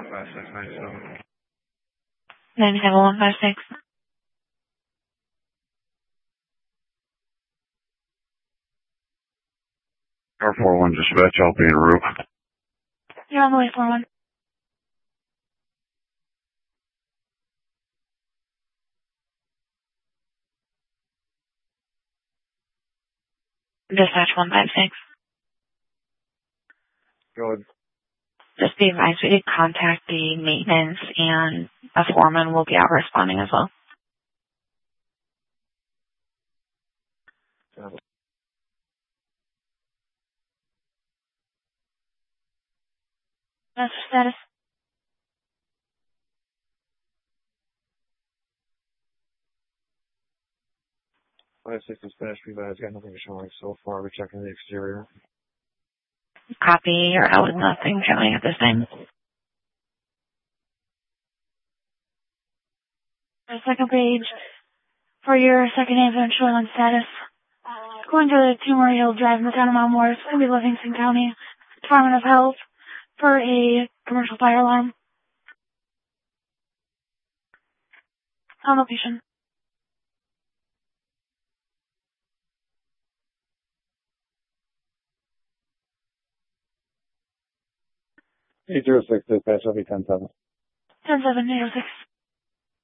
15697. 97156. Car 41 dispatch, I'll be en route. You're on the way, 41. Dispatch 156. Go ahead. Just be advised, we did contact the maintenance and a foreman will be out responding as well. That's the status. Five six dispatch, we've got nothing showing so far. We're checking the exterior. Copy, or out with nothing showing at this time. The second page for your second ambulance showing on status. Going to the Tumor Hill Drive in the town of Mount Morris, going to be Livingston County Department of Health for a commercial fire alarm. On location. Eight 806 dispatch, I'll be 10-7. 10-7, 806.